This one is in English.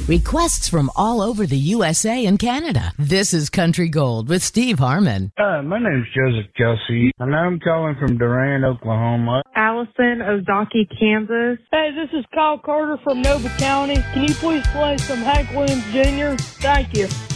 Requests from all over the USA and Canada. This is Country Gold with Steve Harmon. My name's Joseph Kelsey, and I'm calling from Durant, Oklahoma. Allison Ozaki, Kansas. Hey, this is Kyle Carter from Nova County. Can you please play some Hank Williams Jr.? Thank you.